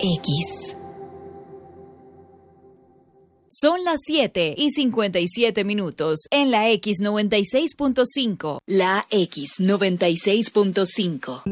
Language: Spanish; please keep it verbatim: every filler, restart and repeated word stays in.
X. Son las siete y cincuenta y siete minutos en la X noventa y seis punto cinco. La X noventa y seis punto cinco.